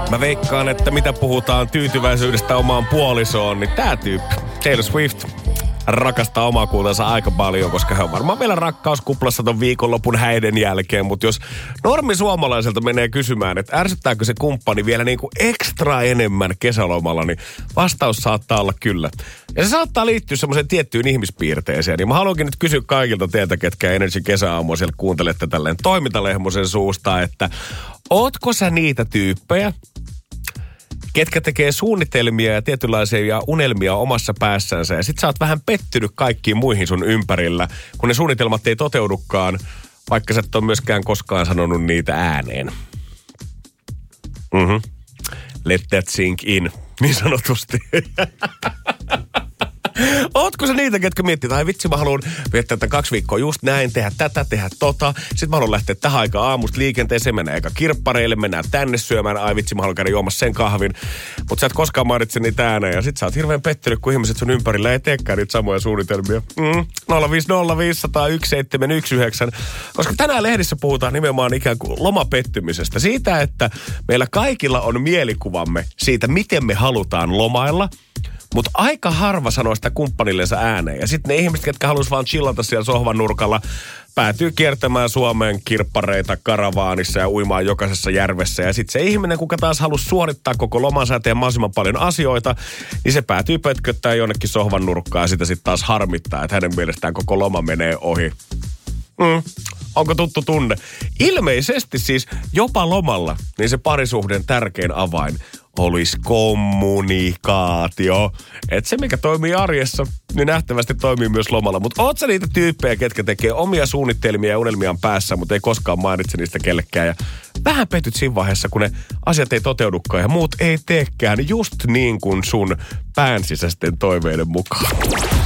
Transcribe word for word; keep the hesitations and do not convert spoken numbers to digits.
Mä veikkaan, että mitä puhutaan tyytyväisyydestä omaan puolisoon, niin tää tyyppi, Taylor Swift, rakastaa omaa kultansa aika paljon, koska he on varmaan vielä rakkauskuplassa ton viikonlopun häiden jälkeen. Mutta jos normi suomalaiselta menee kysymään, että ärsyttääkö se kumppani vielä niinku ekstra enemmän kesälomalla, niin vastaus saattaa olla kyllä. Ja se saattaa liittyä semmoiseen tiettyyn ihmispiirteeseen. Niin mä haluankin nyt kysyä kaikilta teiltä, ketkä Energy kesäaamua siellä kuuntelette tälleen toimintalehmosen suusta, että ootko sä niitä tyyppejä, ketkä tekee suunnitelmia ja tietynlaisia unelmia omassa päässänsä. Ja sit sä oot vähän pettynyt kaikkiin muihin sun ympärillä, kun ne suunnitelmat ei toteudukaan, vaikka sä et ole myöskään koskaan sanonut niitä ääneen. Mhm. Let that sink in, niin sanotusti. Ootko sä niitä, ketkä miettii, että ai vitsi, mä haluan viettää tämän kaksi viikkoa just näin, tehdä tätä, tehdä tota. Sitten mä haluan lähteä tähän aikaan aamusta liikenteeseen, mennään eka kirppareille, mennään tänne syömään. Ai vitsi, mä haluan käydä juomassa sen kahvin. Mutta sä et koskaan mainitse niitä ääneen. Ja sit sä oot hirveän pettynyt, kun ihmiset sun ympärillä ei teekään niitä samoja suunnitelmia. Mm. nolla viisi nolla viisi nolla nolla yksi seitsemän yksi yhdeksän. Koska tänään lehdissä puhutaan nimenomaan ikään kuin lomapettymisestä. Siitä, että meillä kaikilla on mielikuvamme siitä, miten me halutaan lomailla. Mutta aika harva sanoo sitä kumppanillensa ääneen. Ja sitten ne ihmiset, ketkä haluaisi vaan chillata siellä sohvan nurkalla, päätyy kiertämään Suomeen kirppareita karavaanissa ja uimaan jokaisessa järvessä. Ja sitten se ihminen, kuka taas halusi suorittaa koko lomansa ja tehdä mahdollisimman paljon asioita, niin se päätyy pötköttää jonnekin sohvan nurkkaan ja sitä sitten taas harmittaa, että hänen mielestään koko loma menee ohi. Mm. Onko tuttu tunne? Ilmeisesti siis jopa lomalla, niin se parisuhden tärkein avain olisi kommunikaatio. Että se, mikä toimii arjessa, niin nähtävästi toimii myös lomalla. Mutta oot sä niitä tyyppejä, ketkä tekee omia suunnitelmia ja unelmiaan päässä, mutta ei koskaan mainitse niistä kellekään. Ja vähän petyt siinä vaiheessa, kun ne asiat ei toteudukaan ja muut ei teekään just niin kuin sun päänsisäisten toiveiden mukaan.